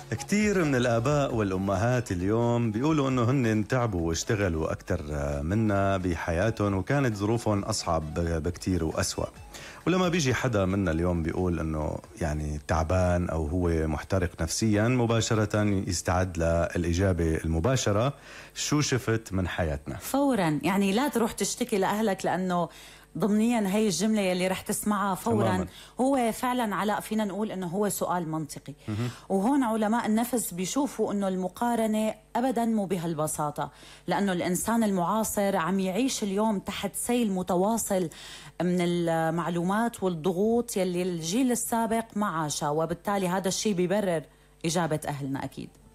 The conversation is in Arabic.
كتير من الآباء والأمهات اليوم بيقولوا إنه هن تعبوا واشتغلوا أكتر منا بحياتهم، وكانت ظروفهم أصعب بكتير وأسوأ. ولما بيجي حدا منا اليوم بيقول إنه يعني تعبان أو هو محترق نفسيا، مباشرة يستعد للإجابة المباشرة: شو شفت من حياتنا؟ فورا، يعني لا تروح تشتكي لأهلك، لأنه ضمنيا هي الجملة يلي رح تسمعها فورا تماماً. هو فعلا علاء فينا نقول انه هو سؤال منطقي. وهون علماء النفس بيشوفوا انه المقارنة ابدا مو بهالبساطة، لانه الانسان المعاصر عم يعيش اليوم تحت سيل متواصل من المعلومات والضغوط يلي الجيل السابق ما عاشها، وبالتالي هذا الشيء بيبرر إجابة أهلنا أكيد.